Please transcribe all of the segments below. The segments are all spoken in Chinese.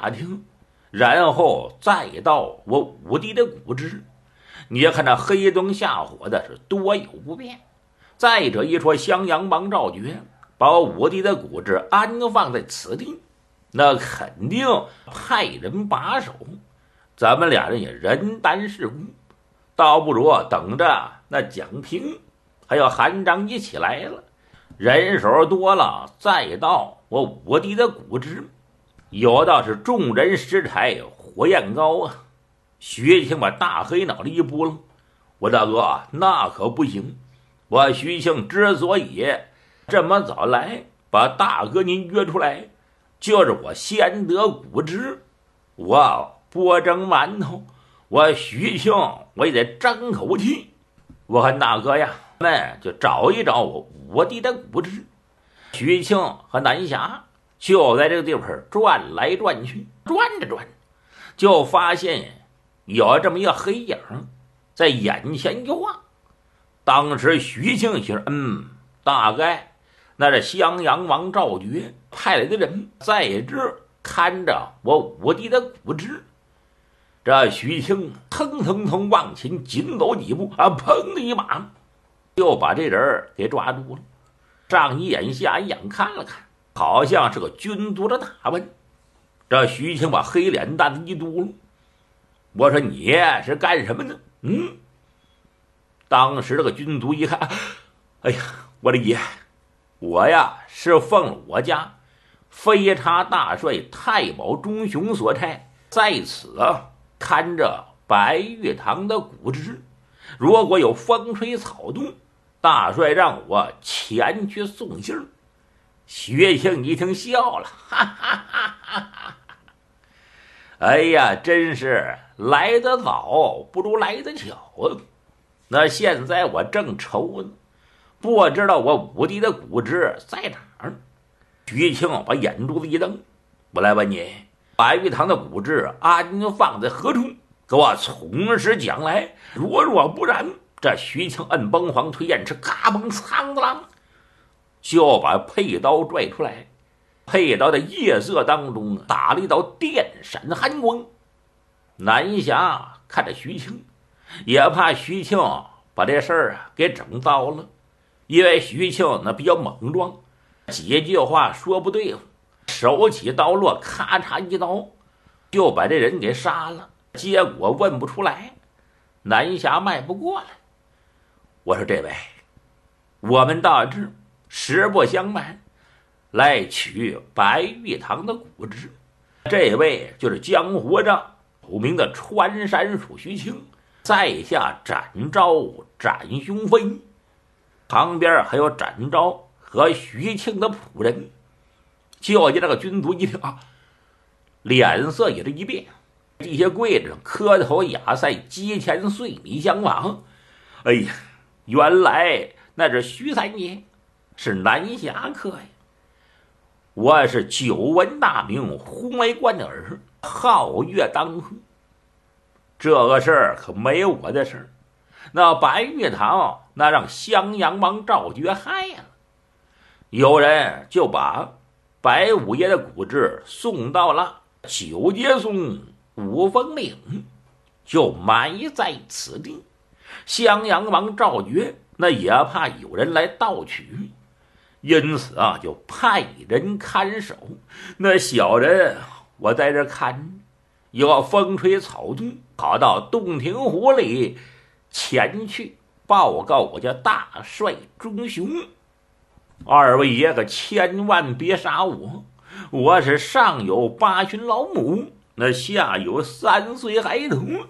打听，然后再到我五弟的骨殖。你看那黑灯瞎火的是多有不便。再者一说襄阳王赵觉把我五弟的骨殖安放在此地，那肯定派人把守，咱们俩人也人单势孤，倒不如等着那蒋平还有韩章一起来了，人手多了，再到我五弟的骨殖，有道是众人拾柴火焰高啊。徐庆把大黑脑袋一拨楞，我大哥那可不行，我徐庆之所以这么早来把大哥您约出来，就是我先得骨殖，我剥蒸馒头，我徐庆我也得争口气。我看大哥呀，那就找一找我五弟的骨殖。徐庆和南侠就在这个地方转来转去，转着转就发现有这么一个黑影在眼前就望。当时徐庆心大概那是襄阳王赵觉派来的人在这看着我五弟的骨殖。这徐庆腾腾腾往前紧走几步砰的一把就把这人给抓住了，上一眼下一眼看了看，好像是个军族的打扮。这徐庆把黑脸蛋子一嘟噜，我说你是干什么呢？当时这个军卒一看，哎呀，我的爷，我呀是奉了我家飞叉大帅太保钟雄所差，在此看着白玉堂的骨殖，如果有风吹草动，大帅让我前去送信儿。薛庆一听笑了，哈哈哈哈哈！哎呀，真是来得早不如来得巧啊！那现在我正愁呢，不知道我五弟的骨殖在哪儿。徐庆把眼珠子一瞪，我来问你，白玉堂的骨殖安放在何处？给我从实讲来。若不然，这徐庆摁崩黄推燕翅，嘎嘣苍的啷，就把佩刀拽出来。佩刀的夜色当中打了一道电闪寒光。南侠看着徐庆，也怕徐庆把这事儿给整糟了，因为徐庆那比较莽撞，几句话说不对付，手起刀落，咔嚓一刀就把这人给杀了。结果问不出来，南侠迈不过来。我说这位，我们大致实不相瞒，来取白玉堂的骨殖。这位就是江湖上有名的穿山鼠徐庆，在下展昭展雄飞，旁边还有展昭和徐庆的仆人。就见这个军卒一听脸色也是一变，这些跪着磕头雅赛，阶前岁米相往。哎呀，原来那是徐三爷，是南侠客呀！我是久闻大名，呼为贯耳，皓月当空。这个事儿可没我的事儿，那白玉堂那让襄阳王赵觉害了，有人就把白五爷的骨殖送到了九节松五峰岭，就埋在此地。襄阳王赵觉那也怕有人来盗取，因此就派人看守。那小人我在这看，有风吹草动，跑到洞庭湖里前去报告我家大帅钟雄。二位爷可千万别杀我，我是上有8旬老母，那下有3岁孩童。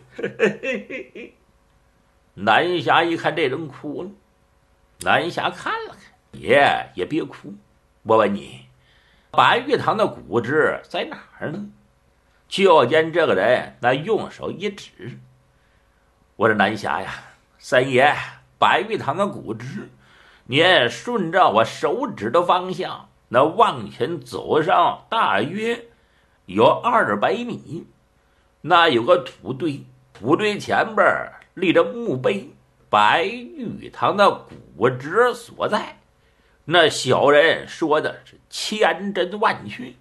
南侠一看这人哭了，南侠看了看，也别哭，我问你，白玉堂的骨殖在哪儿呢？就见这个人那用手一指，我说南侠呀，三爷，白玉堂的骨殖，您顺着我手指的方向，那往前走上大约有200米，那有个土堆，土堆前边立着墓碑，白玉堂的骨殖所在。那小人说的是千真万确，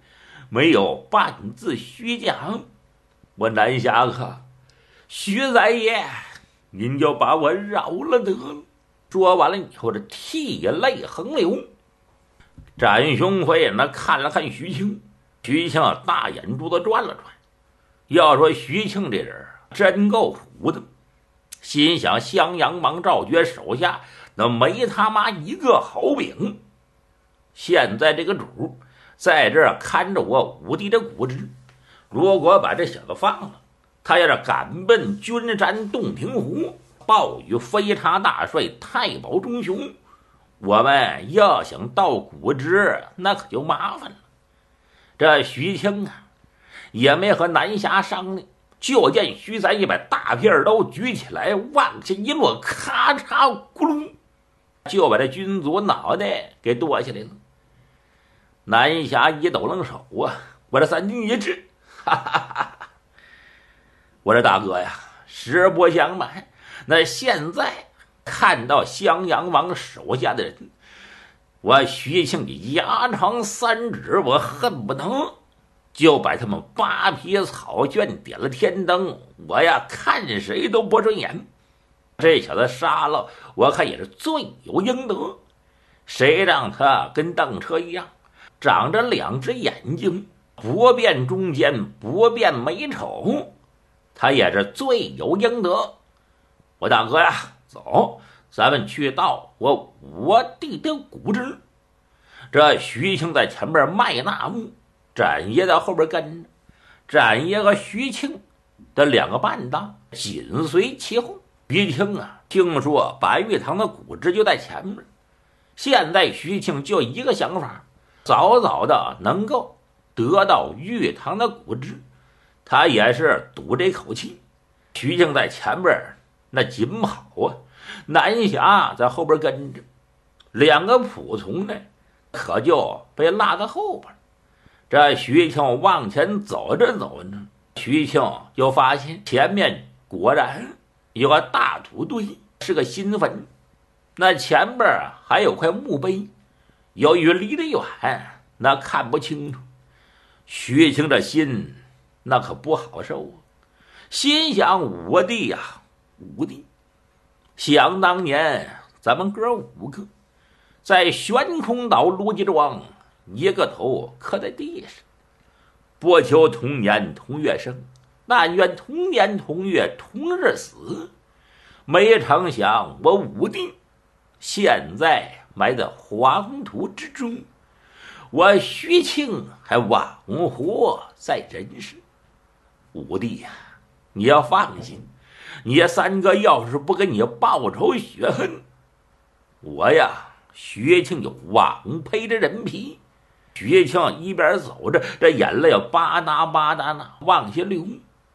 没有半字虚假。我南侠客，徐三爷，您就把我饶了得了。说完了以后，这涕泪横流。展雄辉那看了看徐庆，徐庆大眼珠子转了转。要说徐庆这人真够虎的，心想襄阳王赵觉手下那没他妈一个好兵。现在这个主在这儿看着我武帝的骨殖，如果把这小子放了，他要是赶奔君山洞庭湖，报与飞叉大帅太保中雄，我们要想到骨殖，那可就麻烦了。这徐庆啊，也没和南侠商量，就见徐三爷把大片刀举起来，往下一落，咔嚓咕噜，就把这军卒脑袋给剁下来了。南侠一抖楞手啊，我这三军一致，哈哈哈哈！我这大哥呀，实不相瞒，那现在看到襄阳王手下的人，我徐庆牙长三指，我恨不能就把他们扒皮草卷，点了天灯，我呀看谁都不顺眼。这小子杀了，我看也是罪有应得。谁让他跟邓车一样，长着两只眼睛，不辨忠奸，不辨美丑，他也是罪有应得。我大哥呀，走，咱们去到我帝的骨殖。这徐庆在前面迈那步，展爷在后边跟着，展爷和徐庆的两个伴当紧随其后。徐庆啊，听说白玉堂的骨殖就在前面，现在徐庆就一个想法，早早的能够得到玉堂的骨殖，他也是赌这口气。徐庆在前边那紧跑啊，南侠在后边跟着，两个仆从呢可就被落在后边。这徐庆往前走着走着，徐庆就发现前面果然有个大土堆，是个新坟。那前边还有块墓碑，由于离得远，那看不清楚。徐庆这心那可不好受啊，心想武帝呀，武帝，想当年咱们哥五个在悬空岛卢集庄，一个头磕在地上，不求同年同月生，但愿同年同月同日死。没成想我武帝现在埋在黄土之中，我徐庆还枉活在人世。武帝呀，你要放心，你三哥要是不给你报仇雪恨，我呀徐庆就枉赔着人皮。徐庆一边走着，这眼泪吧嗒吧嗒呢往下流。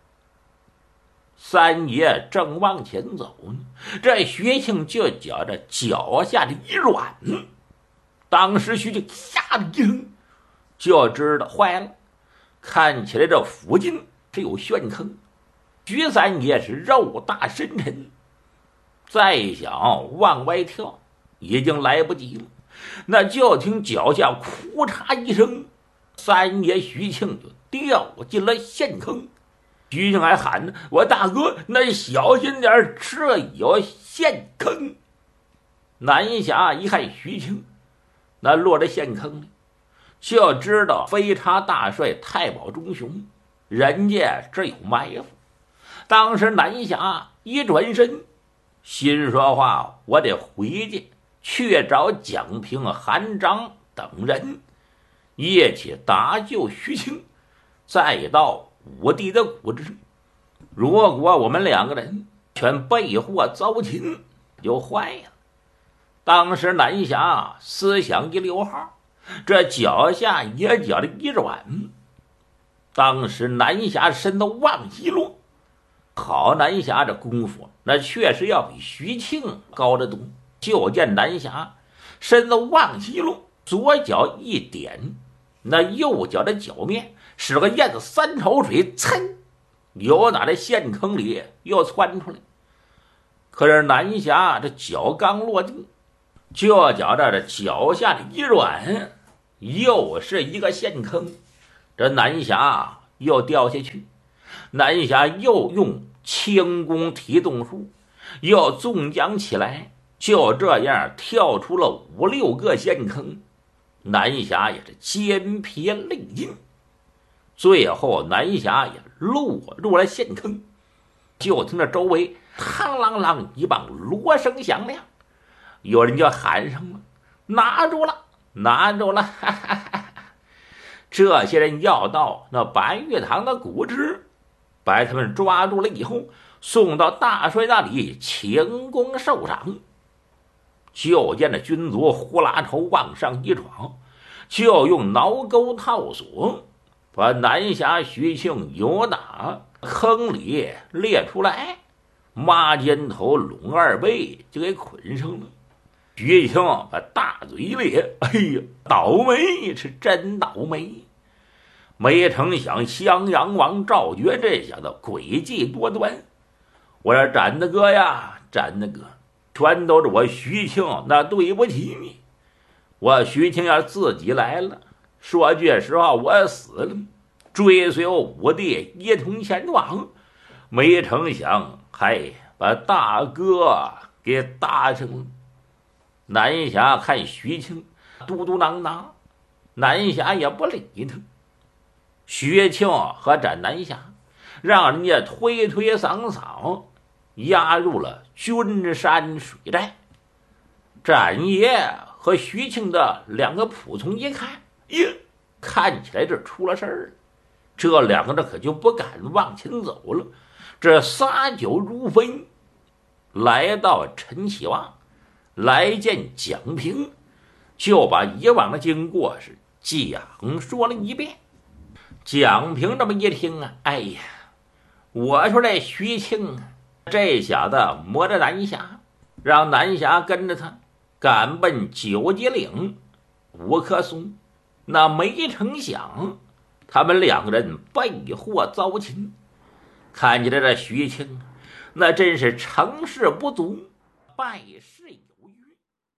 三爷正往前走呢，这徐庆就觉着脚下的一软，当时徐庆吓得一声，就知道坏了，看起来这附近是有陷坑。徐三爷是肉大深沉，再想往外跳已经来不及了。那就听脚下哭嚓一声，三爷徐庆就掉进了陷坑。徐庆还喊呢：“我大哥，那小心点，这有陷坑！”南侠一看徐庆那落在陷坑里，就知道飞叉大帅太保中雄人家这有埋伏。当时南侠一转身，心说话，我得回去找蒋平、韩章等人一起搭救徐庆，再到武帝的骨殖。如果我们两个人全被祸遭擒，就坏了。当时南侠思想一溜号，这脚下也脚的一软，当时南侠身子往一落，好南侠这功夫那确实要比徐庆高得多。就见南侠身子往一落，左脚一点，那右脚的脚面使个燕子三潮水，噌，由打这陷坑里又窜出来。可是南侠这脚刚落地，就觉着这脚下的一软，又是一个陷坑。 这南霞又掉下去，南霞又用轻功提纵术又纵将起来，就这样跳出了5、6个陷坑。南霞也是筋疲力尽，最后南霞也落入了陷坑。就听着周围嘡啷啷一棒锣声响亮，有人就喊上了：“拿住了，拿住了！”哈哈哈哈。这些人要到那白玉堂的古址，把他们抓住了以后，送到大帅那里请功受赏。就见那军卒呼啦头往上一闯，就用挠钩套索把南侠徐庆由打坑里列出来，抹肩头拢2背就给捆上了。徐庆把大嘴咧，哎呀，倒霉是真倒霉！没成想襄阳王赵觉这下子诡计多端。我说展大哥呀，展大哥，全都是我徐庆那对不起你。我徐庆要自己来了，说句实话，我死了，追随我五弟一同前往，没成想还把大哥给搭上了。南侠看徐庆嘟嘟囔囔，南侠也不理他。徐庆和展南侠让人家推推搡搡押入了君山水寨。展爷和徐庆的2个仆从一看，呀，看起来这出了事儿了。这2个人可就不敢往前走了，这撒酒如焚，来到陈启旺，来见蒋平，就把以往的经过是讲说了一遍。蒋平这么一听啊，哎呀，我说这徐庆啊，这小子磨着南侠，让南侠跟着他赶奔九节岭5棵松，那没成想他们2个人被祸遭擒。看起来这徐庆那真是成事不足，败事有余。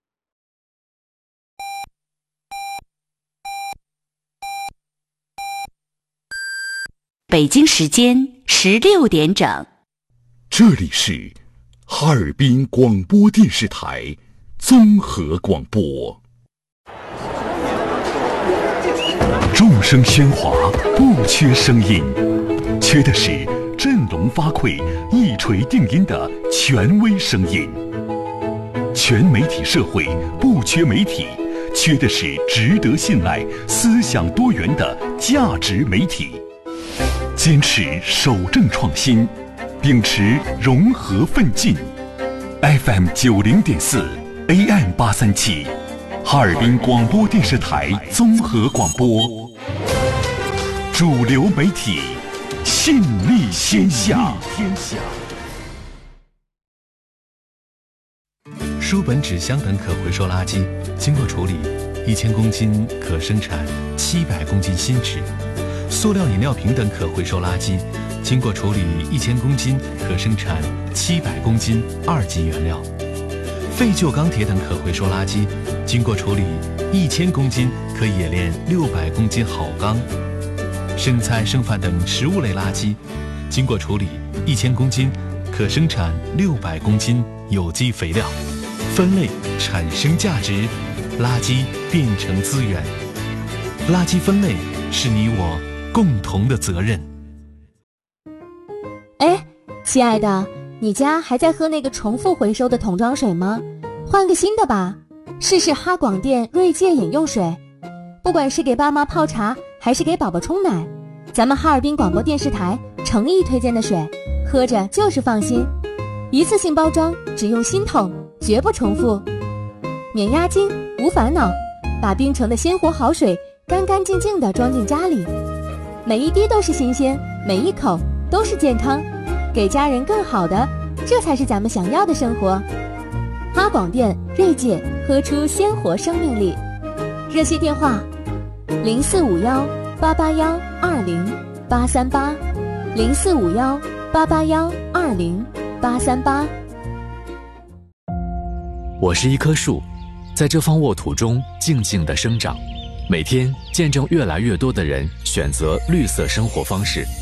北京时间16点整， 这里是哈尔滨广播电视台综合广播。众声喧哗，不缺声音，缺的是振聋发聩、一锤定音的权威声音。全媒体社会不缺媒体，缺的是值得信赖、思想多元的价值媒体。坚持守正创新，秉持融合奋进。FM 90.4 AM 837，哈尔滨广播电视台综合广播，主流媒体，信力天下。 书本、纸箱等可回收垃圾经过处理，1000公斤可生产700公斤新纸。塑料饮料瓶等可回收垃圾经过处理1000公斤可生产700公斤2级原料。废旧钢铁等可回收垃圾经过处理1000公斤可冶炼600公斤好钢。生菜剩饭等食物类垃圾经过处理1000公斤可生产600公斤有机肥料。分类产生价值，垃圾变成资源。垃圾分类是你我共同的责任。 哎，亲爱的，你家还在喝那个重复回收的桶装水吗？换个新的吧，试试哈广电锐界饮用水。不管是给爸妈泡茶还是给宝宝冲奶，咱们哈尔滨广播电视台诚意推荐的水，喝着就是放心。一次性包装，只用新桶，绝不重复，免押金，无烦恼，把冰城的鲜活好水干干净净地装进家里，每一滴都是新鲜，每一口都是健康，给家人更好的，这才是咱们想要的生活。哈广电锐界，喝出鲜活生命力。热线电话045188120838 045188120838。 我是一棵树，在这方沃土中静静地生长，每天见证越来越多的人选择绿色生活方式。